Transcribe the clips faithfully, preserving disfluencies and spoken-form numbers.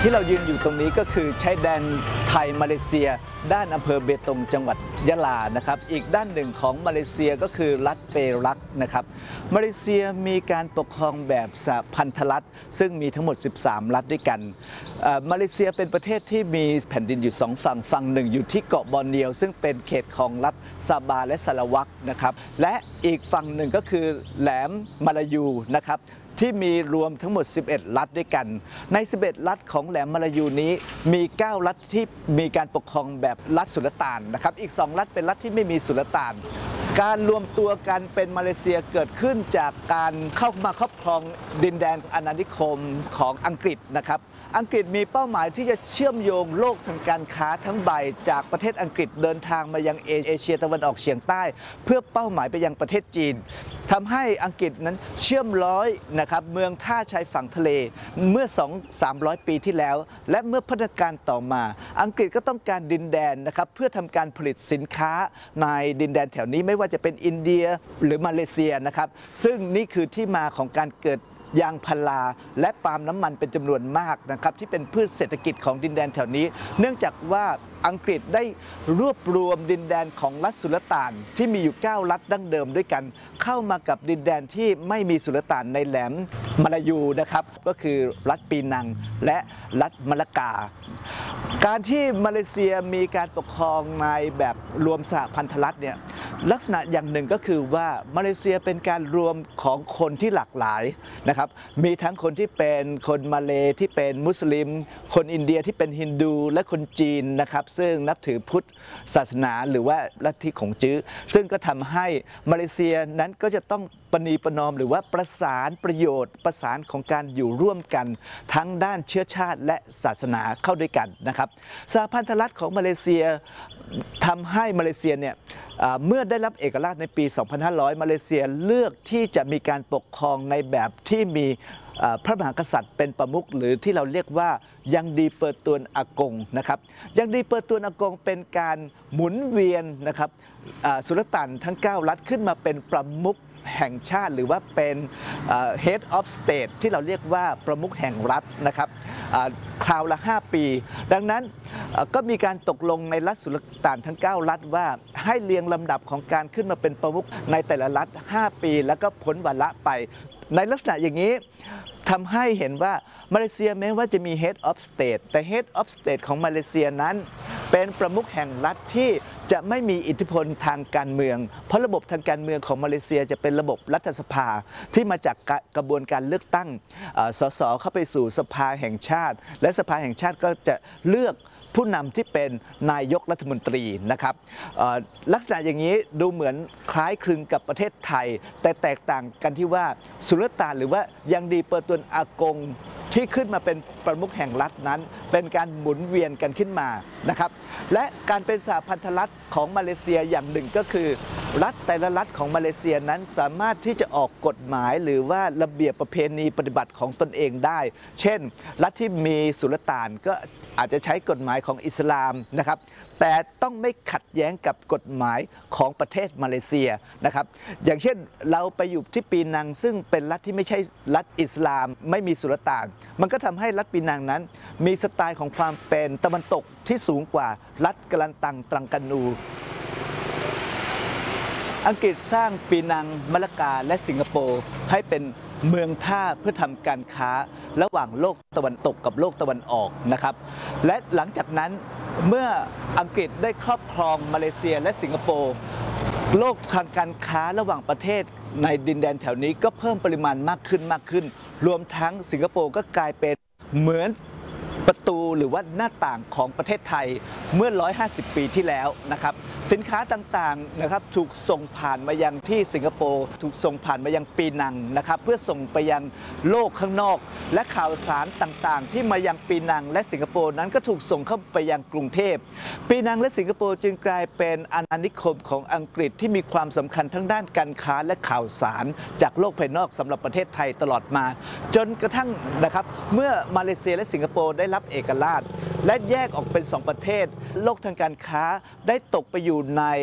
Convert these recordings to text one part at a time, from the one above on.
ที่เรายืนอยู่ตรงนี้ก็คือชายแดนไทยมาเลเซียด้านอำเภอเบตงจังหวัดยะลานะครับอีกด้านหนึ่งของมาเลเซียก็คือรัฐเปรักนะครับมาเลเซียมีการปกครองแบบสหพันธรัฐซึ่งมีทั้งหมดสิบสามรัฐด้วยกันมาเลเซียเป็นประเทศที่มีแผ่นดินอยู่สองฝั่งฝั่งหนึ่งอยู่ที่เกาะบอร์เนียวซึ่งเป็นเขตของรัฐซาบาและสารวักนะครับและอีกฝั่งหนึ่งก็คือแหลมมาลายูนะครับที่มีรวมทั้งหมดสิบเอ็ดรัฐด้วยกันในสิบเอ็ดรัฐของแหลมมาลายูนี้มีเก้ารัฐที่มีการปกครองแบบรัฐสุลต่านนะครับอีกสองรัฐเป็นรัฐที่ไม่มีสุลต่านการรวมตัวกันเป็นมาเลเซียเกิดขึ้นจากการเข้ามาครอบครองดินแดนอาณานิคมของอังกฤษนะครับอังกฤษมีเป้าหมายที่จะเชื่อมโยงโลกทางการค้าทั้งใบจากประเทศอังกฤษเดินทางมายังเอเชียตะวันออกเฉียงใต้เพื่อเป้าหมายไปยังประเทศจีนทำให้อังกฤษนั้นเชื่อมร้อยนะครับเมืองท่าชายฝั่งทะเลเมื่อ สองถึงสามร้อย ปีที่แล้วและเมื่อพัฒนาการต่อมาอังกฤษก็ต้องการดินแดนนะครับเพื่อทำการผลิตสินค้าในดินแดนแถวนี้ไม่ว่าจะเป็นอินเดียหรือมาเลเซียนะครับซึ่งนี่คือที่มาของการเกิดยางพาราและปาล์มน้ำมันเป็นจำนวนมากนะครับที่เป็นพืชเศรษฐกิจของดินแดนแถวนี้เนื่องจากว่าอังกฤษได้รวบรวมดินแดนของรัฐสุลต่านที่มีอยู่เก้ารัฐดั้งเดิมด้วยกันเข้ามากับดินแดนที่ไม่มีสุลต่านในแหลมมาลายูนะครับก็คือรัฐปีนังและรัฐมะละกาการที่มาเลเซียมีการปกครองในแบบรวมสหพันธรัฐเนี่ยลักษณะอย่างหนึ่งก็คือว่ามาเลเซียเป็นการรวมของคนที่หลากหลายนะครับมีทั้งคนที่เป็นคนมาเลที่เป็นมุสลิมคนอินเดียที่เป็นฮินดูและคนจีนนะครับซึ่งนับถือพุทธศาสนาหรือว่าลัทธิของจื้อซึ่งก็ทำให้มาเลเซียนั้นก็จะต้องประนีประนอมหรือว่าประสานประโยชน์ประสานของการอยู่ร่วมกันทั้งด้านเชื้อชาติและศาสนาเข้าด้วยกันนะครับสหพันธรัฐของมาเลเซียทำให้มาเลเซียเนี่ยเมื่อได้รับเอกราชในปี สองพันห้าร้อย มาเลเซียเลือกที่จะมีการปกครองในแบบที่มีพระมหากษัตริย์เป็นประมุขหรือที่เราเรียกว่ายังดีเปิดตวนอากงนะครับยังดีเปิดตวนอากงเป็นการหมุนเวียนนะครับสุลต่านทั้งเก้ารัฐขึ้นมาเป็นประมุขแห่งชาติหรือว่าเป็น head of state ที่เราเรียกว่าประมุขแห่งรัฐนะครับคราวละห้าปีดังนั้นก็มีการตกลงในรัฐสุลต่านทั้งเก้ารัฐว่าให้เรียงลำดับของการขึ้นมาเป็นประมุขในแต่ละรัฐห้าปีแล้วก็พ้นวาระไปในลักษณะอย่างนี้ทำให้เห็นว่ามาเลเซียแม้ว่าจะมี head of state แต่ head of state ของมาเลเซียนั้นเป็นประมุขแห่งรัฐที่จะไม่มีอิทธิพลทางการเมืองเพราะระบบทางการเมืองของมาเลเซียจะเป็นระบบรัฐสภาที่มาจากกระบวนการเลือกตั้งสสเข้าไปสู่สภาแห่งชาติและสภาแห่งชาติก็จะเลือกผู้นำที่เป็นนายกรัฐมนตรีนะครับลักษณะอย่างนี้ดูเหมือนคล้ายคลึงกับประเทศไทยแต่แตกต่างกันที่ว่าสุลต่านหรือว่ายังดีเปิดตวนอากงที่ขึ้นมาเป็นประมุขแห่งรัฐนั้นเป็นการหมุนเวียนกันขึ้นมานะครับและการเป็นสหพันธรัฐของมาเลเซียอย่างหนึ่งก็คือรัฐแต่ละรัฐของมาเลเซียนั้นสามารถที่จะออกกฎหมายหรือว่าระเบียบประเพณีปฏิบัติของตนเองได้เช่นรัฐที่มีสุลต่านก็อาจจะใช้กฎหมายของอิสลามนะครับแต่ต้องไม่ขัดแย้งกับกฎหมายของประเทศมาเลเซียนะครับอย่างเช่นเราไปอยู่ที่ปีนังซึ่งเป็นรัฐที่ไม่ใช่รัฐอิสลามไม่มีสุลต่านมันก็ทำให้รัฐปีนังนั้นมีสไตล์ของความเป็นตะวันตกที่สูงกว่ารัฐกะลันตังตรังกานูอังกฤษสร้างปีนังมะละกาและสิงคโปร์ให้เป็นเมืองท่าเพื่อทำการค้าระหว่างโลกตะวันตกกับโลกตะวันออกนะครับและหลังจากนั้นเมื่ออังกฤษได้ครอบครองมาเลเซียและสิงคโปร์โลกทางการค้าระหว่างประเทศในดินแดนแถวนี้ก็เพิ่มปริมาณมากขึ้นมากขึ้นรวมทั้งสิงคโปร์ก็กลายเป็นเหมือนประตูหรือว่าหน้าต่างของประเทศไทยเมื่อหนึ่งร้อยห้าสิบปีที่แล้วนะครับสินค้าต่างๆนะครับถูกส่งผ่านมายังที่สิงคโปร์ถูกส่งผ่านมายังปีนังนะครับเพื่อส่งไปยังโลกข้างนอกและข่าวสารต่างๆที่มายังปีนังและสิงคโปร์นั้นก็ถูกส่งเข้าไปยังกรุงเทพปีนังและสิงคโปร์จึงกลายเป็นอาณานิคมของอังกฤษที่มีความสำคัญทั้งด้านการค้าและข่าวสารจากโลกภายนอกสำหรับประเทศไทยตลอดมาจนกระทั่งนะครับเมื่อมาเลเซียและสิงคโปร์ได้รับเอกราชและแยกออกเป็นสองประเทศโลกทางการค้าได้ตกไปอยู่ใน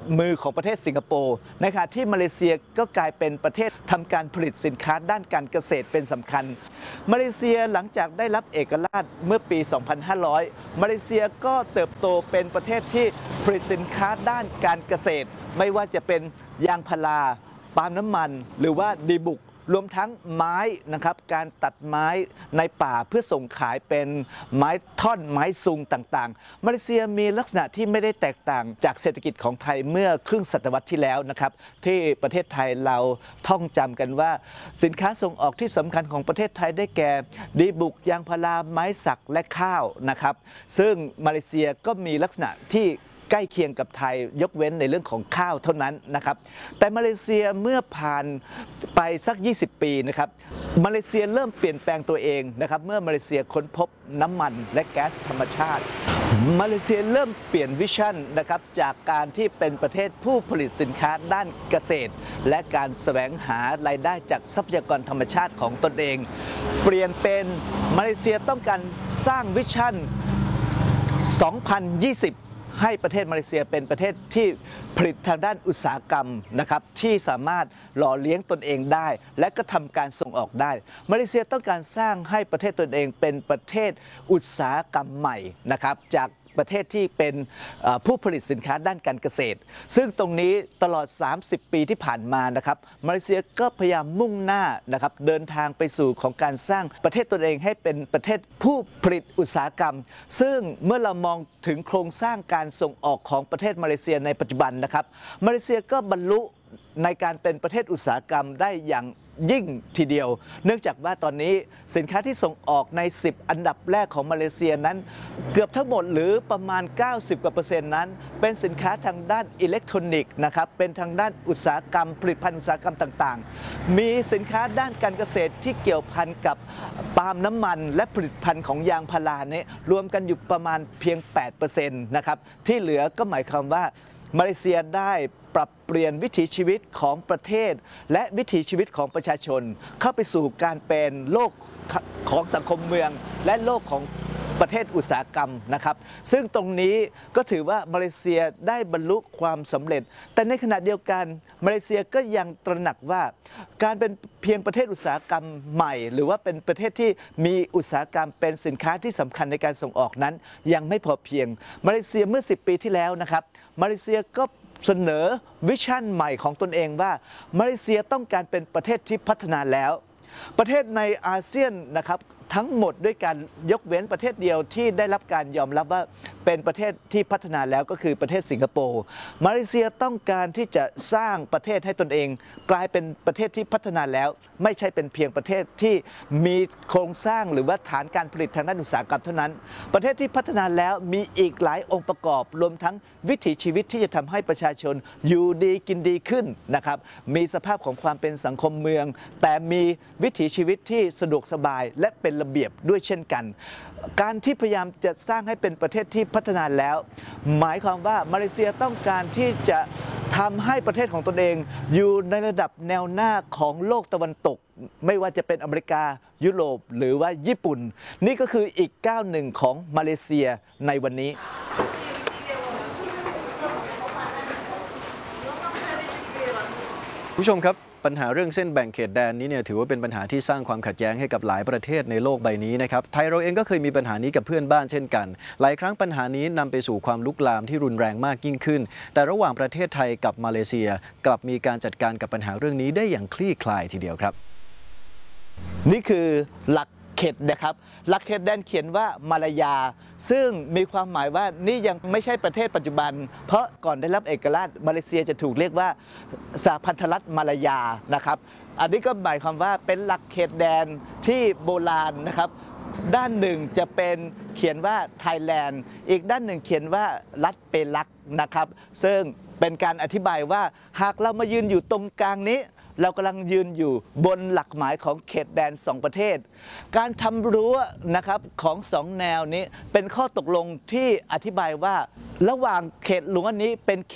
มือของประเทศสิงคโปร์ในขณะที่มาเลเซียก็กลายเป็นประเทศทำการผลิตสินค้าด้านการเกษตรเป็นสำคัญมาเลเซียหลังจากได้รับเอกราชเมื่อปี สองพันห้าร้อย มาเลเซียก็เติบโตเป็นประเทศที่ผลิตสินค้าด้านการเกษตรไม่ว่าจะเป็นยางพาราปาล์มน้ำมันหรือว่าดีบุกรวมทั้งไม้นะครับการตัดไม้ในป่าเพื่อส่งขายเป็นไม้ท่อนไม้ซุงต่างๆมาเลเซียมีลักษณะที่ไม่ได้แตกต่างจากเศรษฐกิจของไทยเมื่อครึ่งศตวรรษที่แล้วนะครับที่ประเทศไทยเราท่องจำกันว่าสินค้าส่งออกที่สำคัญของประเทศไทยได้แก่ดีบุกยางพาราไม้สักและข้าวนะครับซึ่งมาเลเซียก็มีลักษณะที่ใกล้เคียงกับไทยยกเว้นในเรื่องของข้าวเท่านั้นนะครับแต่มาเลเซียเมื่อผ่านไปสักยี่สิบปีนะครับมาเลเซียเริ่มเปลี่ยนแปลงตัวเองนะครับเมื่อมาเลเซียค้นพบน้ำมันและแก๊สธรรมชาติมาเลเซียเริ่มเปลี่ยนวิชั่นนะครับจากการที่เป็นประเทศผู้ผลิตสินค้าด้านเกษตรและการแสวงหารายได้จากทรัพยากรธรรมชาติของตนเองเปลี่ยนเป็นมาเลเซียต้องการสร้างวิชั่นสองพันยี่สิบให้ประเทศมาเลเซียเป็นประเทศที่ผลิตทางด้านอุตสาหกรรมนะครับที่สามารถหล่อเลี้ยงตนเองได้และก็ทำการส่งออกได้มาเลเซียต้องการสร้างให้ประเทศตนเองเป็นประเทศอุตสาหกรรมใหม่นะครับจากประเทศที่เป็นผู้ผลิตสินค้าด้านการเกษตรซึ่งตรงนี้ตลอดสามสิบปีที่ผ่านมานะครับมาเลเซียก็พยายามมุ่งหน้านะครับเดินทางไปสู่ของการสร้างประเทศตนเองให้เป็นประเทศผู้ผลิตอุตสาหกรรมซึ่งเมื่อเรามองถึงโครงสร้างการส่งออกของประเทศมาเลเซียในปัจจุบันนะครับมาเลเซียก็บรรลุในการเป็นประเทศอุตสาหกรรมได้อย่างยิ่งทีเดียวเนื่องจากว่าตอนนี้สินค้าที่ส่งออกในสิบอันดับแรกของมาเลเซียนั้นเกือบทั้งหมดหรือประมาณเก้าสิบกว่าเปอร์เซ็นต์นั้นเป็นสินค้าทางด้านอิเล็กทรอนิกส์นะครับเป็นทางด้านอุตสาหกรรมผลิตภัณฑ์อุตสาหกรรมต่างๆมีสินค้าด้านการเกษตรที่เกี่ยวพันกับปาล์มน้ำมันและผลิตภัณฑ์ของยางพาราเนี่ยรวมกันอยู่ประมาณเพียง แปดเปอร์เซ็นต์ นะครับที่เหลือก็หมายความว่ามาเลเซียได้ปรับเปลี่ยนวิถีชีวิตของประเทศและวิถีชีวิตของประชาชนเข้าไปสู่การเป็นโลกของสังคมเมืองและโลกของประเทศอุตสาหกรรมนะครับซึ่งตรงนี้ก็ถือว่ามาเลเซียได้บรรลุความสำเร็จแต่ในขณะเดียวกันมาเลเซียก็ยังตระหนักว่าการเป็นเพียงประเทศอุตสาหกรรมใหม่หรือว่าเป็นประเทศที่มีอุตสาหกรรมเป็นสินค้าที่สำคัญในการส่งออกนั้นยังไม่พอเพียงมาเลเซียเมื่อสิบปีที่แล้วนะครับมาเลเซียก็เสนอวิชั่นใหม่ของตนเองว่ามาเลเซียต้องการเป็นประเทศที่พัฒนาแล้วประเทศในอาเซียนนะครับทั้งหมดด้วยการยกเว้นประเทศเดียวที่ได้รับการยอมรับว่าเป็นประเทศที่พัฒนาแล้วก็คือประเทศสิงคโปร์มาเลเซียต้องการที่จะสร้างประเทศให้ตนเองกลายเป็นประเทศที่พัฒนาแล้วไม่ใช่เป็นเพียงประเทศที่มีโครงสร้างหรือว่าฐานการผลิตทางด้านอุตสาหกรรมเท่านั้นประเทศที่พัฒนาแล้วมีอีกหลายองค์ประกอบรวมทั้งวิถีชีวิตที่จะทำให้ประชาชนอยู่ดีกินดีขึ้นนะครับมีสภาพของความเป็นสังคมเมืองแต่มีวิถีชีวิตที่สะดวกสบายและเป็นระเบียบด้วยเช่นกันการที่พยายามจะสร้างให้เป็นประเทศที่พัฒนาแล้วหมายความว่ามาเลเซียต้องการที่จะทำให้ประเทศของตนเองอยู่ในระดับแนวหน้าของโลกตะวันตกไม่ว่าจะเป็นอเมริกายุโรปหรือว่าญี่ปุ่นนี่ก็คืออีกก้าวหนึ่งของมาเลเซียในวันนี้ผู้ชมครับปัญหาเรื่องเส้นแบ่งเขตแดนนี้เนี่ยถือว่าเป็นปัญหาที่สร้างความขัดแย้งให้กับหลายประเทศในโลกใบนี้นะครับไทยเราเองก็เคยมีปัญหานี้กับเพื่อนบ้านเช่นกันหลายครั้งปัญหานี้นำไปสู่ความลุกลามที่รุนแรงมากยิ่งขึ้นแต่ระหว่างประเทศไทยกับมาเลเซียกลับมีการจัดการกับปัญหาเรื่องนี้ได้อย่างคลี่คลายทีเดียวครับนี่คือหลักเขตนะครับหลักเขตแดนเขียนว่ามาลายาซึ่งมีความหมายว่านี่ยังไม่ใช่ประเทศปัจจุบันเพราะก่อนได้รับเอกราชมาเลเซียจะถูกเรียกว่าสหพันธรัฐมาลายานะครับอันนี้ก็หมายความว่าเป็นหลักเขตแดนที่โบราณนะครับด้านหนึ่งจะเป็นเขียนว่าไทยแลนด์อีกด้านหนึ่งเขียนว่ารัฐเปรักนะครับซึ่งเป็นการอธิบายว่าหากเรามายืนอยู่ตรงกลางนี้เรากำลังยืนอยู่บนหลักหมายของเขตแดนสองประเทศการทำรั้วนะครับของสองแนวนี้เป็นข้อตกลงที่อธิบายว่าระหว่างเขตรั้วนี้เป็นเขต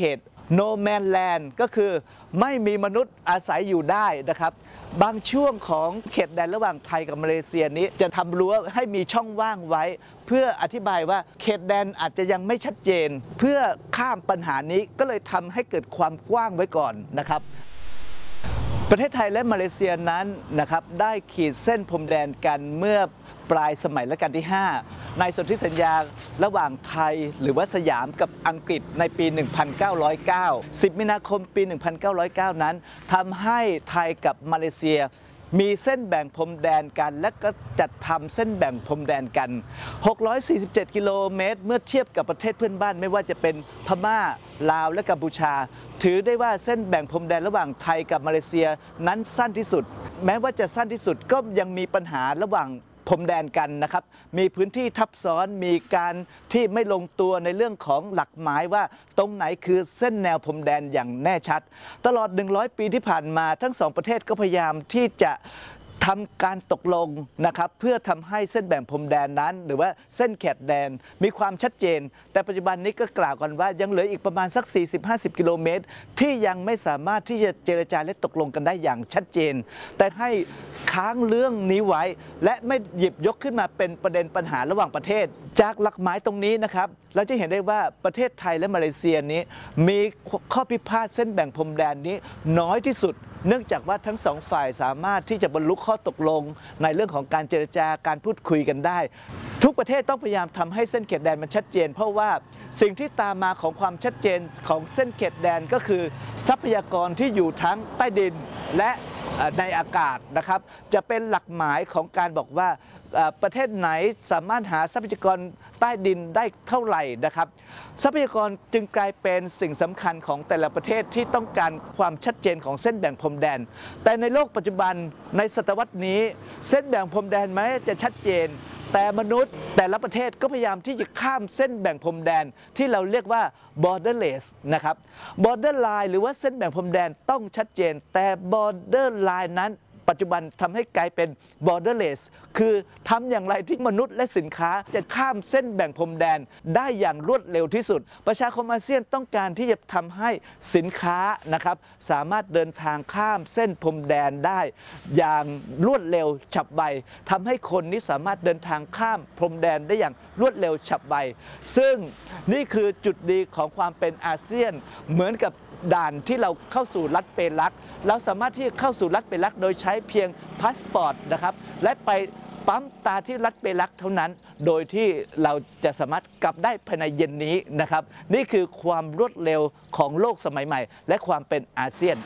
no man land ก็คือไม่มีมนุษย์อาศัยอยู่ได้นะครับบางช่วงของเขตแดนระหว่างไทยกับมาเลเซียนี้จะทำรั้วให้มีช่องว่างไว้ เพื่ออธิบายว่าเขตแดนอาจจะยังไม่ชัดเจน เพื่อข้ามปัญหานี้ก็เลยทำให้เกิดความกว้างไว้ก่อนนะครับประเทศไทยและมาเลเซียนั้นนะครับได้ขีดเส้นพรมแดนกันเมื่อปลายสมัยรัชกาลที่ ห้า ในสนธิสัญญาระหว่างไทยหรือว่าสยามกับอังกฤษในปี หนึ่งพันเก้าร้อยเก้า สิบ มีนาคมปี หนึ่งพันเก้าร้อยเก้า นั้นทำให้ไทยกับมาเลเซียมีเส้นแบ่งพรมแดนกันและก็จัดทำเส้นแบ่งพรมแดนกัน หกร้อยสี่สิบเจ็ด กิโลเมตรเมื่อเทียบกับประเทศเพื่อนบ้านไม่ว่าจะเป็นพม่าลาวและกัมพูชาถือได้ว่าเส้นแบ่งพรมแดนระหว่างไทยกับมาเลเซียนั้นสั้นที่สุดแม้ว่าจะสั้นที่สุดก็ยังมีปัญหาระหว่างพรมแดนกันนะครับมีพื้นที่ทับซ้อนมีการที่ไม่ลงตัวในเรื่องของหลักหมายว่าตรงไหนคือเส้นแนวพรมแดนอย่างแน่ชัดตลอดหนึ่งร้อยปีที่ผ่านมาทั้งสองประเทศก็พยายามที่จะทำการตกลงนะครับเพื่อทำให้เส้นแบ่งพรมแดนนั้นหรือว่าเส้นเขตแดนมีความชัดเจนแต่ปัจจุบันนี้ก็กล่าวกันว่ายังเหลืออีกประมาณสัก สี่สิบถึงห้าสิบ กิโลเมตรที่ยังไม่สามารถที่จะเจรจาและตกลงกันได้อย่างชัดเจนแต่ให้ค้างเรื่องนี้ไว้และไม่หยิบยกขึ้นมาเป็นประเด็นปัญหาระหว่างประเทศจากหลักหมายตรงนี้นะครับเราจะเห็นได้ว่าประเทศไทยและมาเลเซียนี้มีข้อพิพาทเส้นแบ่งพรมแดนนี้น้อยที่สุดเนื่องจากว่าทั้งสองฝ่ายสามารถที่จะบรรลุข้อตกลงในเรื่องของการเจรจาการพูดคุยกันได้ทุกประเทศต้องพยายามทำให้เส้นเขตแดนมันชัดเจนเพราะว่าสิ่งที่ตามมาของความชัดเจนของเส้นเขตแดนก็คือทรัพยากรที่อยู่ทั้งใต้ดินและในอากาศนะครับจะเป็นหลักหมายของการบอกว่าประเทศไหนสามารถหาทรัพยากรใต้ดินได้เท่าไหร่นะครับทรัพยากรจึงกลายเป็นสิ่งสำคัญของแต่ละประเทศที่ต้องการความชัดเจนของเส้นแบ่งพรมแดนแต่ในโลกปัจจุบันในศตวรรษนี้เส้นแบ่งพรมแดนแม้จะชัดเจนแต่มนุษย์แต่ละประเทศก็พยายามที่จะข้ามเส้นแบ่งพรมแดนที่เราเรียกว่า borderless นะครับ border line หรือว่าเส้นแบ่งพรมแดนต้องชัดเจนแต่ border line นั้นปัจจุบันทำให้กลายเป็น borderless คือทำอย่างไรที่มนุษย์และสินค้าจะข้ามเส้นแบ่งพรมแดนได้อย่างรวดเร็วที่สุดประชาคมอาเซียนต้องการที่จะทำให้สินค้านะครับสามารถเดินทางข้ามเส้นพรมแดนได้อย่างรวดเร็วฉับไวทำให้คนนี้สามารถเดินทางข้ามพรมแดนได้อย่างรวดเร็วฉับไวซึ่งนี่คือจุดดีของความเป็นอาเซียนเหมือนกับด่านที่เราเข้าสู่รัฐเปรักเราสามารถที่จะเข้าสู่รัฐเปรักโดยใช้เพียงพาสปอร์ตนะครับและไปปั๊มตาที่รัฐเปรักเท่านั้นโดยที่เราจะสามารถกลับได้ภายในเย็นนี้นะครับนี่คือความรวดเร็วของโลกสมัยใหม่และความเป็นอาเซียน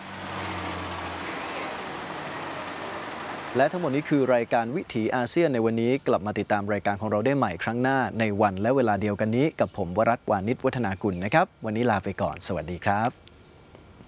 และทั้งหมดนี้คือรายการวิถีอาเซียนในวันนี้กลับมาติดตามรายการของเราได้ใหม่ครั้งหน้าในวันและเวลาเดียวกันนี้กับผมวรัตน์ วานิช วัฒนากุลนะครับวันนี้ลาไปก่อนสวัสดีครับ